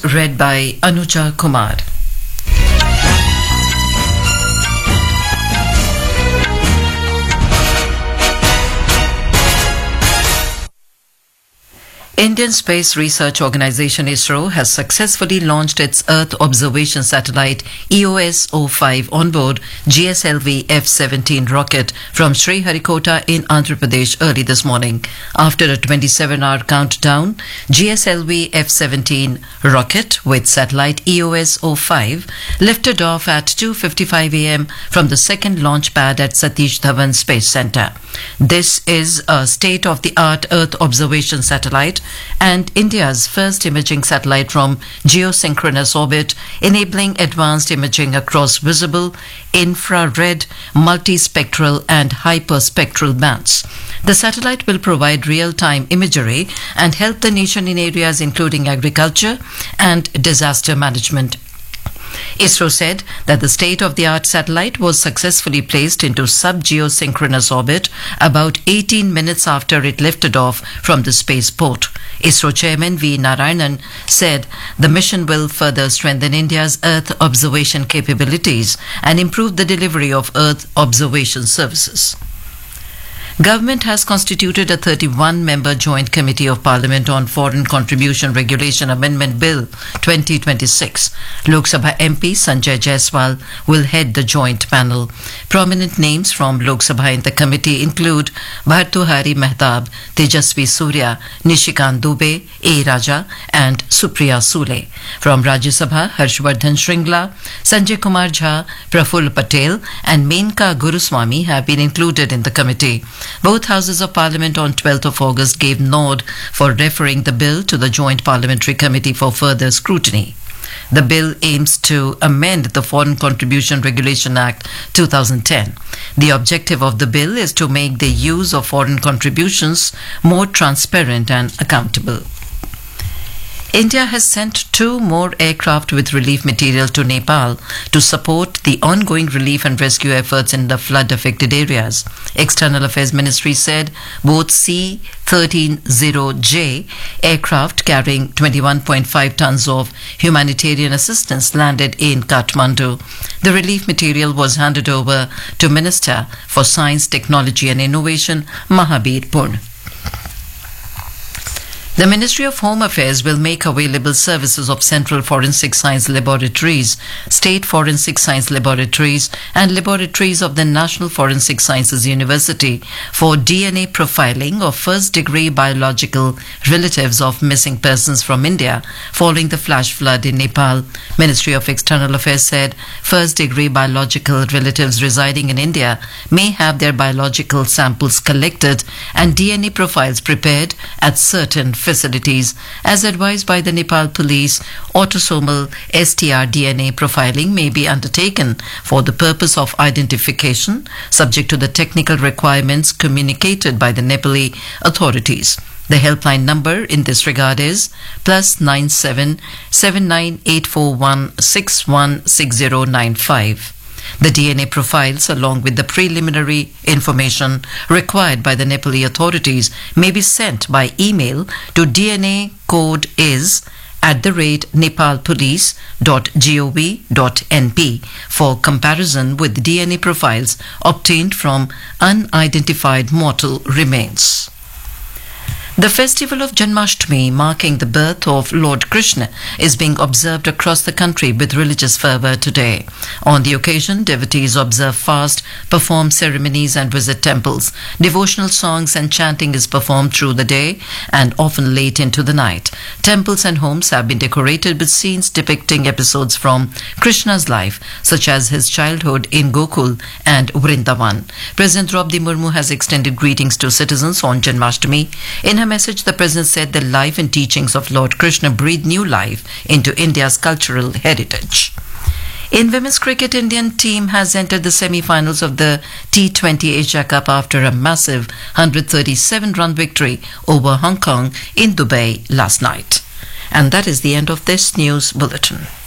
read by Anuja Kumar. Indian Space Research Organisation ISRO has successfully launched its Earth Observation Satellite EOS-05 onboard GSLV F-17 rocket from Sriharikota in Andhra Pradesh early this morning. After a 27-hour countdown, GSLV F-17 rocket with satellite EOS-05 lifted off at 2:55 a.m. from the second launch pad at Satish Dhawan Space Centre. This is a state-of-the-art Earth observation satellite and India's first imaging satellite from geosynchronous orbit, enabling advanced imaging across visible, infrared, multispectral and hyperspectral bands. The satellite will provide real-time imagery and help the nation in areas including agriculture and disaster management. ISRO said that the state-of-the-art satellite was successfully placed into sub-geosynchronous orbit about 18 minutes after it lifted off from the spaceport. ISRO Chairman V. Narayanan said the mission will further strengthen India's Earth observation capabilities and improve the delivery of Earth observation services. Government has constituted a 31-member Joint Committee of Parliament on Foreign Contribution Regulation Amendment Bill 2026. Lok Sabha MP Sanjay Jaiswal will head the joint panel. Prominent names from Lok Sabha in the committee include Bhartuhari Mehtab, Tejasvi Surya, Nishikant Dubey, A. Raja and Supriya Sule. From Rajya Sabha, Harshvardhan Shringla, Sanjay Kumar Jha, Prafull Patel and Menka Guruswamy have been included in the committee. Both houses of Parliament on 12th of August gave nod for referring the bill to the Joint Parliamentary Committee for further scrutiny. The bill aims to amend the Foreign Contribution Regulation Act 2010. The objective of the bill is to make the use of foreign contributions more transparent and accountable. India has sent 2 more aircraft with relief material to Nepal to support the ongoing relief and rescue efforts in the flood-affected areas. External Affairs Ministry said both C-130J aircraft carrying 21.5 tons of humanitarian assistance landed in Kathmandu. The relief material was handed over to Minister for Science, Technology and Innovation, Mahabir Purn. The Ministry of Home Affairs will make available services of Central Forensic Science Laboratories, State Forensic Science Laboratories and laboratories of the National Forensic Sciences University for DNA profiling of first-degree biological relatives of missing persons from India following the flash flood in Nepal. Ministry of External Affairs said first-degree biological relatives residing in India may have their biological samples collected and DNA profiles prepared at certain facilities. As advised by the Nepal Police, autosomal STR DNA profiling may be undertaken for the purpose of identification, subject to the technical requirements communicated by the Nepali authorities. The helpline number in this regard is +97 79841 616095. The DNA profiles, along with the preliminary information required by the Nepali authorities, may be sent by email to dnaCode@nepalpolice.gov.np for comparison with DNA profiles obtained from unidentified mortal remains. The festival of Janmashtami, marking the birth of Lord Krishna, is being observed across the country with religious fervour today. On the occasion, devotees observe fast, perform ceremonies and visit temples. Devotional songs and chanting is performed through the day and often late into the night. Temples and homes have been decorated with scenes depicting episodes from Krishna's life, such as his childhood in Gokul and Vrindavan. President Draupadi Murmu has extended greetings to citizens on Janmashtami. In her message, the President said the life and teachings of Lord Krishna breathe new life into India's cultural heritage. In women's cricket, Indian team has entered the semi-finals of the T20 Asia Cup after a massive 137-run victory over Hong Kong in Dubai last night. And that is the end of this news bulletin.